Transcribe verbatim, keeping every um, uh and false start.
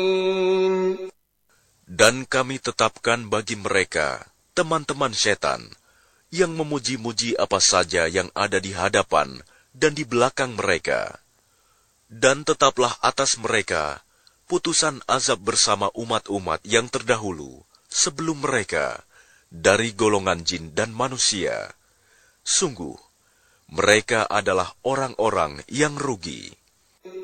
Dan kami tetapkan bagi mereka teman-teman setan yang memuji-muji apa saja yang ada di hadapan dan di belakang mereka. Dan tetaplah atas mereka putusan azab bersama umat-umat yang terdahulu sebelum mereka dari golongan jin dan manusia. Sungguh, mereka adalah orang-orang yang rugi.